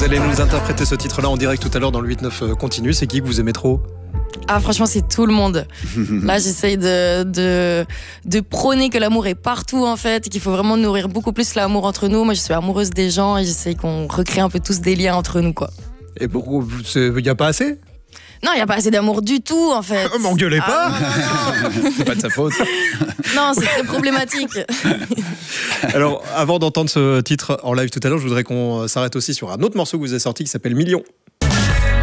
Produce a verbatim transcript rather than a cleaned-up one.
allez nous interpréter ce titre-là en direct tout à l'heure dans le huit neuf continu. C'est qui que vous aimez trop ? Ah, franchement, c'est tout le monde. Là, j'essaye de, de, de prôner que l'amour est partout, en fait, et qu'il faut vraiment nourrir beaucoup plus l'amour entre nous. Moi, je suis amoureuse des gens et j'essaye qu'on recrée un peu tous des liens entre nous, quoi. Et pourquoi il n'y a pas assez ? Non, il n'y a pas assez d'amour du tout, en fait. M'engueulez pas. Ah, non, non, non. C'est pas de sa faute. Non, c'est très problématique. Alors, avant d'entendre ce titre en live tout à l'heure, je voudrais qu'on s'arrête aussi sur un autre morceau que vous avez sorti qui s'appelle Millions.